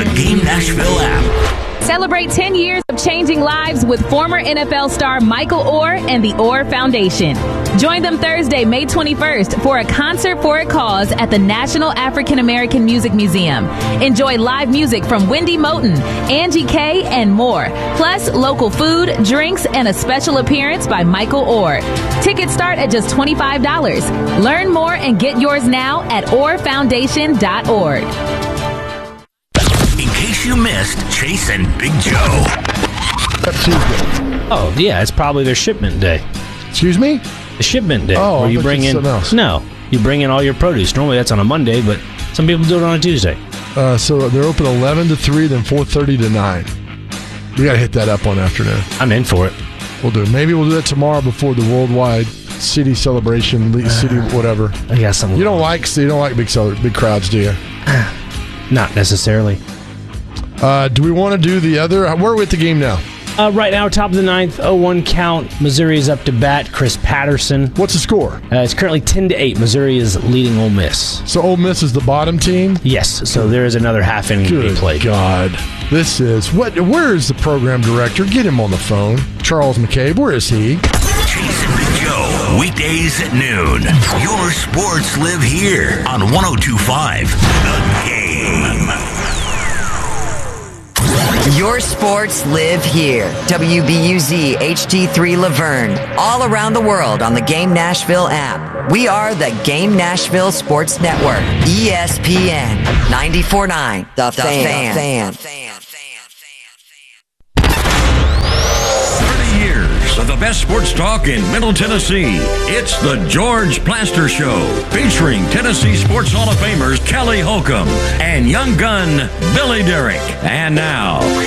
the Game Nashville app. Celebrate 10 years of changing lives with former NFL star Michael Oher and the Oher Foundation. Join them Thursday, May 21st for a concert for a cause at the National African American Music Museum. Enjoy live music from Wendy Moten, Angie K, and more. Plus, local food, drinks, and a special appearance by Michael Oher. Tickets start at just $25. Learn more and get yours now at oherfoundation.org. In case you missed Chase and Big Joe. That's Tuesday. Oh, yeah, it's probably their shipment day. Excuse me? The shipment day. Oh, where you I thought bring you in said something else. No, you bring in all your produce. Normally that's on a Monday, but some people do it on a Tuesday. So they're open 11 to 3, then 4:30 to 9. We got to hit that up one afternoon. I'm in for it. We'll do it. Maybe we'll do that tomorrow before the worldwide city celebration, city whatever. I got some. You don't like big crowds, do you? Not necessarily. Do we want to do the other? Where are we at the game now? Right now, top of the ninth, 0-1 count. Missouri is up to bat. Chris Patterson. What's the score? It's currently 10-8. Missouri is leading Ole Miss. So Ole Miss is the bottom team? Yes, so there is another half inning to be played. God. This is where is the program director? Get him on the phone. Charles McCabe, where is he? Chase and Big Joe, weekdays at noon. Your sports live here on 102.5 The Game. Your sports live here. WBUZ HD3 Laverne. All around the world on the Game Nashville app. We are the Game Nashville Sports Network. ESPN 94.9. The Fan. 30 years of the best sports talk in Middle Tennessee. It's the George Plaster Show, featuring Tennessee Sports Hall of Famers Kelly Holcomb and young gun Billy Derrick. And now,